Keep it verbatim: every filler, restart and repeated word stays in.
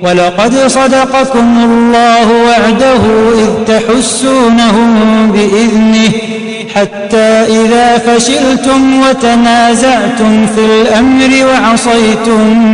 ولقد صدقكم الله وعده إذ تحسونهم بإذنه حتى إذا فشلتم وتنازعتم في الأمر وعصيتم